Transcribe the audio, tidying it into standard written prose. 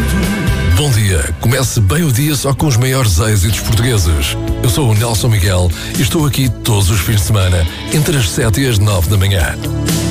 Bom dia, comece bem o dia só com os maiores êxitos portugueses. Eu sou o Nelson Miguel e estou aqui todos os fins de semana, entre as 7 e as 9 da manhã.